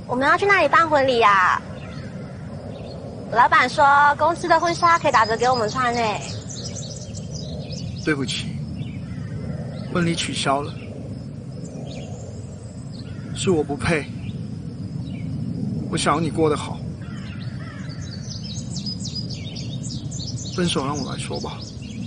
我们要去哪里办婚礼呀？老板说公司的婚纱可以打折给我们穿呢。 对不起，婚礼取消了，是我不配。我想要你过得好，分手让我来说吧。